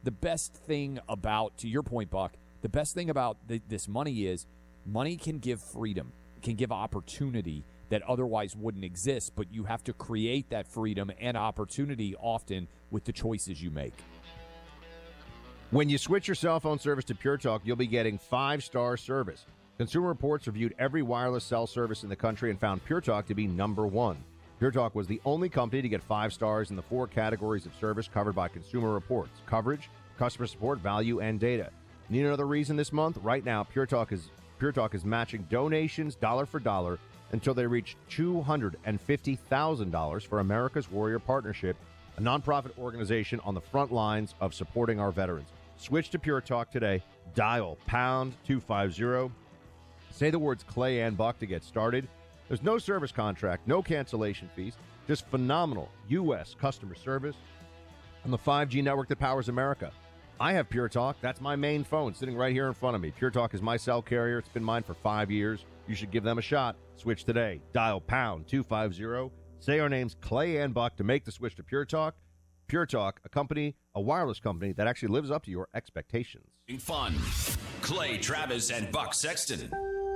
the best thing about, to your point, Buck, the best thing about this money is money can give freedom, can give opportunity that otherwise wouldn't exist, but you have to create that freedom and opportunity often with the choices you make. When you switch your cell phone service to Pure Talk, you'll be getting 5-star service. Consumer Reports reviewed every wireless cell service in the country and found Pure Talk to be number one. Pure Talk was the only company to get 5 stars in the 4 categories of service covered by Consumer Reports: coverage, customer support, value, and data. Need another reason this month? Right now, Pure Talk is matching donations dollar for dollar until they reach $250,000 for America's Warrior Partnership, a nonprofit organization on the front lines of supporting our veterans. Switch to Pure Talk today. Dial pound 250. Say the words Clay and Buck to get started. There's no service contract, no cancellation fees, just phenomenal U.S. customer service on the 5G network that powers America. I have Pure Talk. That's my main phone sitting right here in front of me. Pure Talk is my cell carrier. It's been mine for 5 years. You should give them a shot. Switch today. Dial pound 250. Say our names, Clay and Buck, to make the switch to Pure Talk. Pure Talk, a wireless company that actually lives up to your expectations. Fun. Clay Travis and Buck Sexton.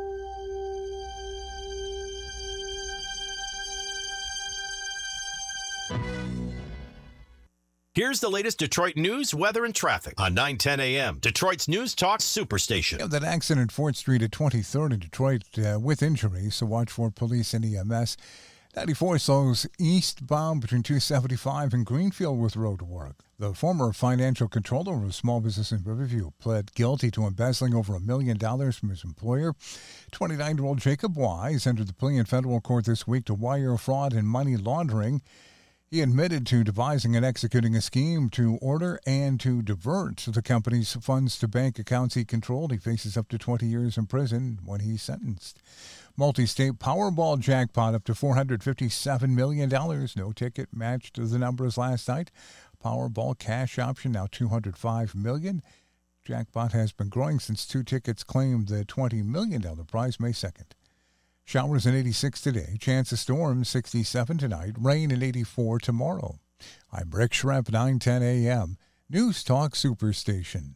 Here's the latest Detroit news, weather, and traffic on 9:10 a.m. Detroit's News Talk Superstation. That accident 4th Street at 23rd in Detroit with injuries, so watch for police and EMS. 94 slows eastbound between 275 and Greenfield with road work. The former financial controller of a small business in Riverview pled guilty to embezzling over $1 million from his employer. 29-year-old Jacob Wise entered the plea in federal court this week to wire fraud and money laundering. He admitted to devising and executing a scheme to order and to divert the company's funds to bank accounts he controlled. He faces up to 20 years in prison when he's sentenced. Multi-state Powerball jackpot up to $457 million. No ticket matched the numbers last night. Powerball cash option now $205 million. Jackpot has been growing since 2 tickets claimed the $20 million prize May 2nd. Showers at 86 today. Chance of storms 67 tonight. Rain at 84 tomorrow. I'm Rick Schrempf, 9:10 a.m. News Talk Superstation.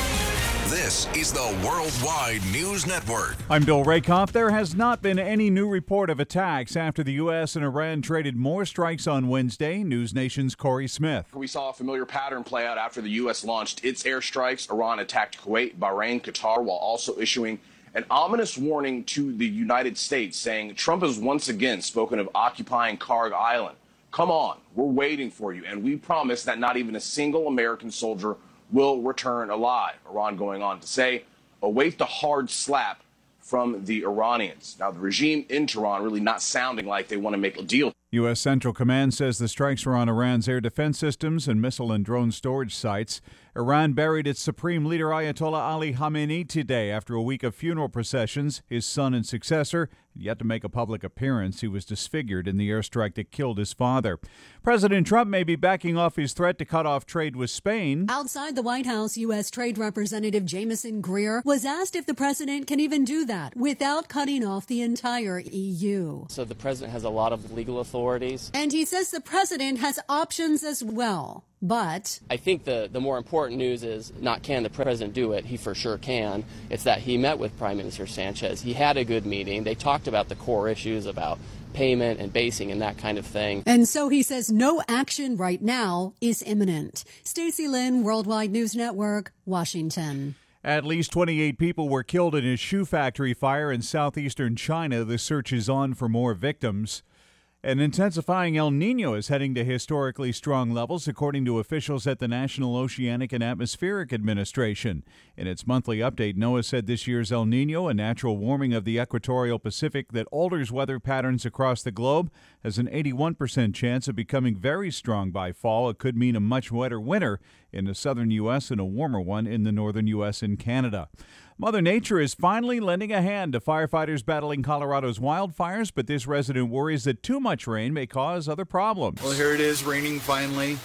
This is the Worldwide News Network. I'm Bill Rakoff. There has not been any new report of attacks after the U.S. and Iran traded more strikes on Wednesday. News Nation's Corey Smith. We saw a familiar pattern play out after the U.S. launched its airstrikes. Iran attacked Kuwait, Bahrain, Qatar, while also issuing an ominous warning to the United States, saying Trump has once again spoken of occupying Karg Island. Come on, we're waiting for you, and we promise that not even a single American soldier will return alive. Iran going on to say, await the hard slap from the Iranians. Now, the regime in Tehran really not sounding like they want to make a deal. U.S. Central Command says the strikes were on Iran's air defense systems and missile and drone storage sites. Iran buried its supreme leader Ayatollah Ali Khamenei today after a week of funeral processions. His son and successor had yet to make a public appearance. He was disfigured in the airstrike that killed his father. President Trump may be backing off his threat to cut off trade with Spain. Outside the White House, U.S. Trade Representative Jameson Greer was asked if the president can even do that without cutting off the entire EU. So the president has a lot of legal authorities. And he says the president has options as well. But I think the more important news is not can the president do it, he for sure can. It's that he met with Prime Minister Sanchez. He had a good meeting. They talked about the core issues about payment and basing and that kind of thing. And so he says no action right now is imminent. Stacey Lynn, Worldwide News Network, Washington. At least 28 people were killed in a shoe factory fire in southeastern China. The search is on for more victims. An intensifying El Niño is heading to historically strong levels, according to officials at the National Oceanic and Atmospheric Administration. In its monthly update, NOAA said this year's El Niño, a natural warming of the equatorial Pacific that alters weather patterns across the globe, has an 81% chance of becoming very strong by fall. It could mean a much wetter winter in the southern U.S. and a warmer one in the northern U.S. and Canada. Mother Nature is finally lending a hand to firefighters battling Colorado's wildfires, but this resident worries that too much rain may cause other problems. Well, here it is raining finally,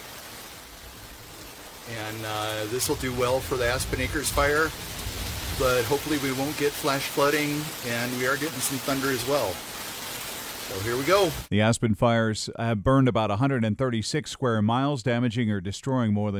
and this will do well for the Aspen Acres fire, but hopefully we won't get flash flooding, and we are getting some thunder as well. So here we go. The Aspen fires have burned about 136 square miles, damaging or destroying more than